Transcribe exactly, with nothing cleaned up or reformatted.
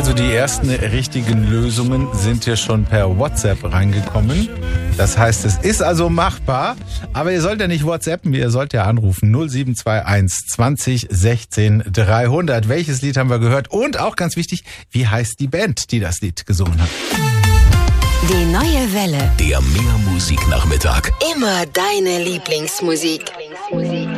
Also die ersten richtigen Lösungen sind hier schon per WhatsApp reingekommen. Das heißt, es ist also machbar, aber ihr sollt ja nicht WhatsAppen, ihr sollt ja anrufen null sieben zwei eins zwanzig sechzehn dreihundert. Welches Lied haben wir gehört? Und auch ganz wichtig, wie heißt die Band, die das Lied gesungen hat? Die neue Welle. Der Mehr Musik Nachmittag. Immer deine Lieblingsmusik.